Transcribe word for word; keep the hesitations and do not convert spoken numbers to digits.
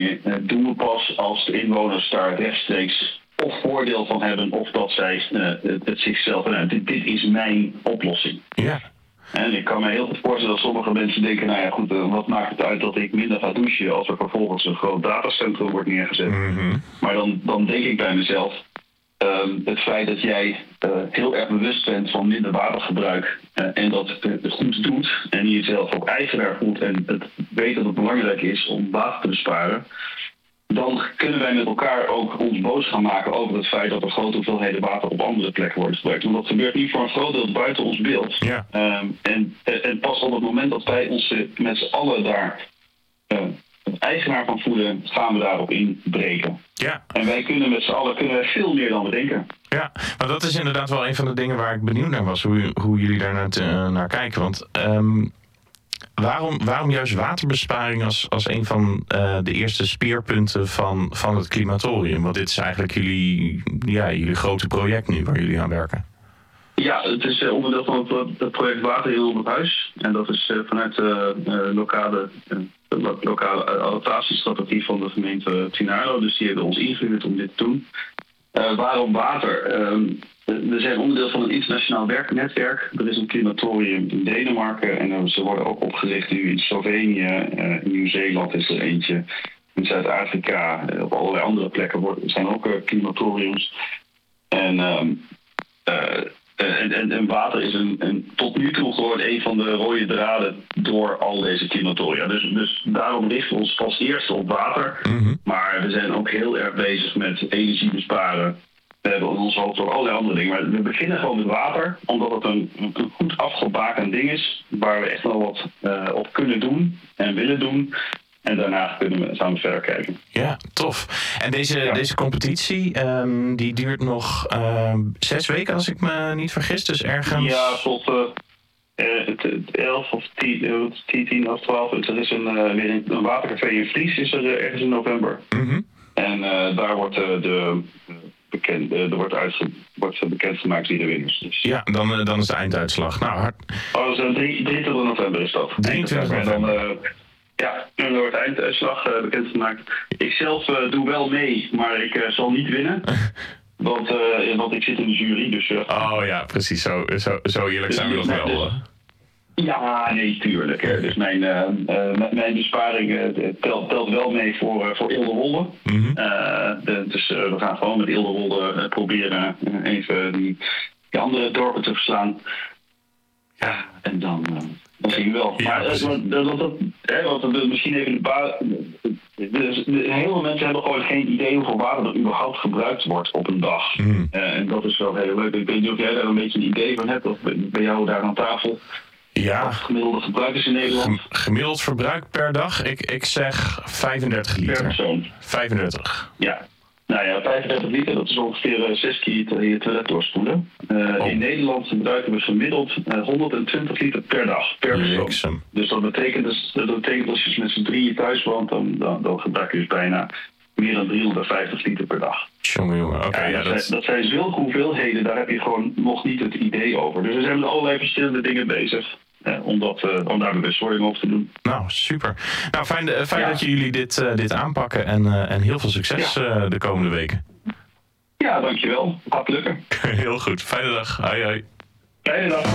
uh, doen we pas als de inwoners daar rechtstreeks of voordeel van hebben of dat zij uh, het, het zichzelf... Nou, dit, dit is mijn oplossing. Ja. En ik kan me heel goed voorstellen dat sommige mensen denken... nou ja, goed, uh, wat maakt het uit dat ik minder ga douchen... als er vervolgens een groot datacentrum wordt neergezet. Mm-hmm. Maar dan, dan denk ik bij mezelf... Um, het feit dat jij uh, heel erg bewust bent van minder watergebruik... Uh, en dat uh, goed doet en je jezelf ook eigenaar voelt... en het weet dat het belangrijk is om water te besparen... dan kunnen wij met elkaar ook ons boos gaan maken over het feit... dat er grote hoeveelheden water op andere plekken worden gebruikt. Want dat gebeurt niet voor een groot deel buiten ons beeld. Ja. Um, en, en pas op het moment dat wij ons met z'n allen daar... Uh, eigenaar van voelen, gaan we daarop inbreken. Ja. En wij kunnen met z'n allen kunnen wij veel meer dan we denken. Ja, maar dat is inderdaad wel een van de dingen waar ik benieuwd naar was, hoe, hoe jullie daar naar, te, naar kijken. Want um, waarom, waarom juist waterbesparing als, als een van uh, de eerste speerpunten van, van het climatorium? Want dit is eigenlijk jullie, ja, jullie grote project nu waar jullie aan werken. Ja, het is uh, onderdeel van het, het project Water in het Huis. En dat is uh, vanuit de uh, uh, lokale... Uh, de lokale adaptatiestrategie van de gemeente Tinaro. Dus die hebben ons ingehuurd om dit te doen. Uh, waarom water? Uh, we zijn onderdeel van een internationaal werknetwerk. Er is een climatorium in Denemarken en uh, ze worden ook opgericht nu in Slovenië. Uh, in Nieuw-Zeeland is er eentje. In Zuid-Afrika, uh, op allerlei andere plekken worden, zijn ook uh, climatoriums. En... Uh, uh, En, en, en water is een, een, tot nu toe gewoon een van de rode draden door al deze climatoria. Dus, dus daarom richten we ons als eerste op water. Mm-hmm. Maar we zijn ook heel erg bezig met energie besparen. We hebben in ons hoofd ook allerlei andere dingen. Maar we beginnen gewoon met water, omdat het een, een goed afgebakend ding is. Waar we echt wel wat uh, op kunnen doen en willen doen. En daarna kunnen we samen verder kijken. Ja, tof. En deze, ja. deze competitie, um, die duurt nog uh, zes weken, als ik me niet vergis. Dus ergens... Ja, tot uh, elf of tien, tien of twaalf. Er is een, uh, weer een, een watercafé in Vries, is er uh, ergens in november. Mm-hmm. En uh, daar wordt, uh, de, bekend, uh, er wordt, uitge, wordt bekendgemaakt wie de winnaars. Dus. Ja, dan, uh, dan is de einduitslag. Nou, hard... Oh, dus, uh, drieëntwintig november is dat. drieëntwintig november. En dan, uh, ja, en er wordt einduitslag uh, bekendgemaakt. Ik zelf uh, doe wel mee, maar ik uh, zal niet winnen. Want, uh, want ik zit in de jury, dus... Uh, oh ja, precies. Zo, zo, zo eerlijk zijn we nog wel. Dus, ja, nee, tuurlijk. Hè. Dus mijn, uh, uh, mijn besparing uh, telt, telt wel mee voor, uh, voor Ilderwolde. Mm-hmm. Uh, de, dus uh, we gaan gewoon met Ilderwolde uh, proberen uh, even die, die andere dorpen te verslaan. Ja, en dan... Uh, Dat zie je wel. Ja, maar uh, dat, dat, hè, wat, uh, misschien even de ba- dus, de, heel veel mensen hebben gewoon geen idee hoeveel water er überhaupt gebruikt wordt op een dag. Mm. Uh, en dat is wel heel leuk. Ik weet niet of jij daar een beetje een idee van hebt, of bij jou daar aan tafel. Ja. Wat gemiddelde gebruik is in Nederland? Gemiddeld verbruik per dag? Ik, ik zeg vijfendertig liter. Per persoon. vijfendertig. Ja. Nou ja, vijfendertig liter, dat is ongeveer uh, zes keer je toilet doorspoelen. Uh, oh. In Nederland gebruiken we gemiddeld uh, honderdtwintig liter per dag, per persoon. Dus dat betekent, dus, dat betekent als je met z'n drieën thuis woont, dan, dan, dan gebruik je dus bijna meer dan driehonderdvijftig liter per dag. Jongen, jongen. Oké, okay, ja, ja, dat, dat... Zijn, dat zijn zulke hoeveelheden, daar heb je gewoon nog niet het idee over. Dus we zijn met allerlei verschillende dingen bezig. Uh, om, dat, uh, om daar bewustwording over te doen. Nou, super. Nou, fijn, uh, fijn ja. dat jullie dit, uh, dit aanpakken en, uh, en heel veel succes ja. uh, de komende weken. Ja, dankjewel. Gaat lukken. Heel goed. Fijne dag. Hoi, hoi. Fijne dag.